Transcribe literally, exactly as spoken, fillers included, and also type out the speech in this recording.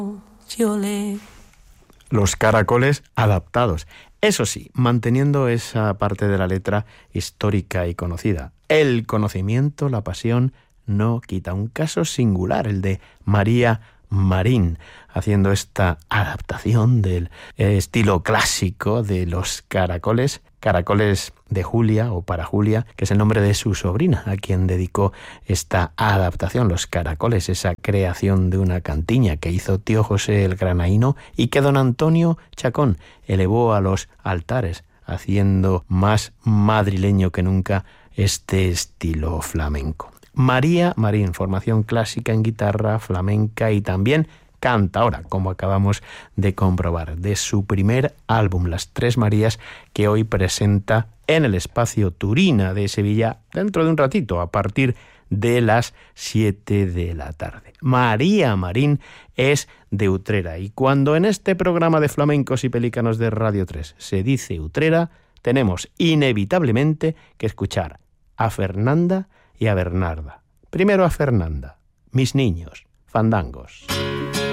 Los caracoles adaptados. Eso sí, manteniendo esa parte de la letra histórica y conocida. El conocimiento, la pasión, no quita. Un caso singular, el de María Marín, haciendo esta adaptación del estilo clásico de los caracoles, Caracoles de Julia o para Julia, que es el nombre de su sobrina, a quien dedicó esta adaptación, Los Caracoles, esa creación de una cantiña que hizo tío José el Granaíno y que don Antonio Chacón elevó a los altares, haciendo más madrileño que nunca este estilo flamenco. María Marín, formación clásica en guitarra, flamenca y también cantaora, como acabamos de comprobar, de su primer álbum, Las Tres Marías, que hoy presenta en el Espacio Turina de Sevilla dentro de un ratito, a partir de las siete de la tarde. María Marín es de Utrera y cuando en este programa de flamencos y pelícanos de Radio tres se dice Utrera, tenemos inevitablemente que escuchar a Fernanda y a Bernarda. Primero a Fernanda, Mis Niños, Fandangos.